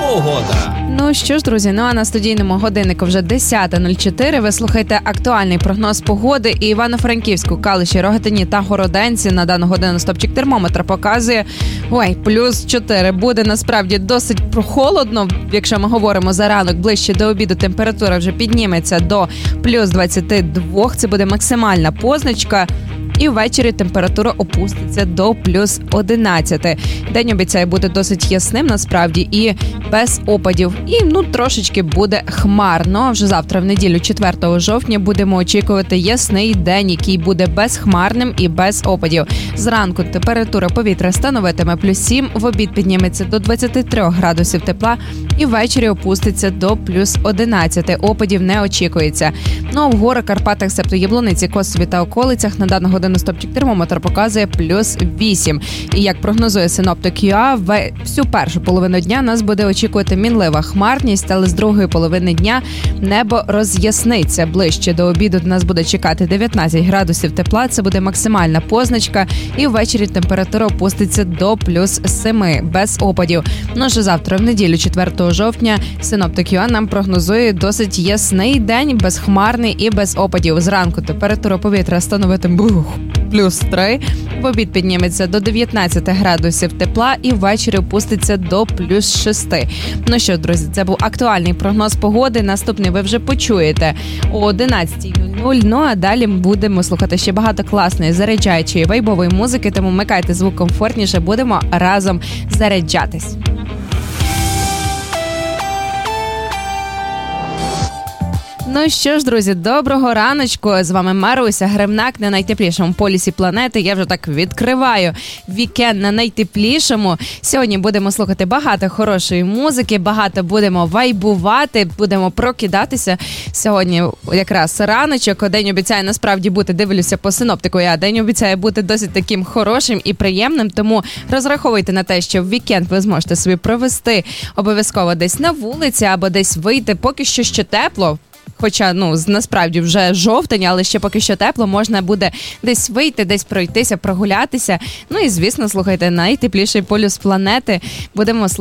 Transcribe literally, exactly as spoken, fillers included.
Погода. Ну що ж, друзі, ну а на студійному годиннику вже десята нуль чотири. Ви слухаєте актуальний прогноз погоди. І Івано-Франківську, Калуші, Рогатині та Городенці на дану годину стопчик термометра показує, ой, плюс чотири. Буде насправді досить прохолодно. Якщо ми говоримо за ранок, ближче до обіду температура вже підніметься до плюс двадцять два. Це буде максимальна позначка. І ввечері температура опуститься до плюс одинадцять. День обіцяє бути досить ясним насправді і без опадів. І ну трошечки буде хмарно. А вже завтра в неділю, четвертого жовтня, будемо очікувати ясний день, який буде безхмарним і без опадів. Зранку температура повітря становитиме плюс сім, в обід підніметься до двадцять три градусів тепла і ввечері опуститься до плюс одинадцять. Опадів не очікується. Ну а в горах, Карпатах, себто Яблуниці, Косові та околицях на дану годину стопчик термометр показує плюс вісім. І як прогнозує синоптик ю а, всю першу половину дня нас буде очікувати мінлива хмарність, але з другої половини дня небо роз'ясниться. Ближче до обіду нас буде чекати дев'ятнадцять градусів тепла, це буде максимальна позначка, і ввечері температура опуститься до плюс сім, без опадів. Ну що завтра в неділю, четвертого жовтня, синоптик ю а нам прогнозує досить ясний день, безхмарний і без опадів. Зранку температура повітря становитиме бух, плюс три, в обід підніметься до дев'ятнадцять градусів тепла і ввечері опуститься до плюс шість. Ну що, друзі, це був актуальний прогноз погоди. Наступний ви вже почуєте о одинадцятій нуль нуль. Ну а далі будемо слухати ще багато класної, заряджаючої, вайбової музики, тому вмикайте звук комфортніше, будемо разом заряджатись. Ну що ж, друзі, доброго раночку. З вами Маруся Гривнак на найтеплішому полюсі планети. Я вже так відкриваю вікенд на найтеплішому. Сьогодні будемо слухати багато хорошої музики, багато будемо вайбувати, будемо прокидатися. Сьогодні якраз раночок, день обіцяє насправді бути, дивлюся по синоптику, а день обіцяє бути досить таким хорошим і приємним, тому розраховуйте на те, що в вікенд ви зможете собі провести обов'язково десь на вулиці або десь вийти, поки що ще тепло. Хоча, ну, насправді вже жовтень, але ще поки що тепло, можна буде десь вийти, десь пройтися, прогулятися. Ну і, звісно, слухайте, найтепліший полюс планети. Будемо